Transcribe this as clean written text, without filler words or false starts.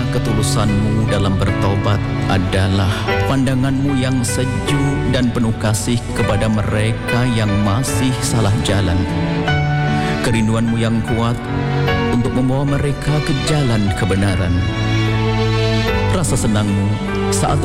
ketulusanmu dalam bertobat adalah pandanganmu yang sejuk dan penuh kasih kepada mereka yang masih salah jalan. Kerinduanmu yang kuat untuk membawa mereka ke jalan kebenaran. Rasa senangmu saat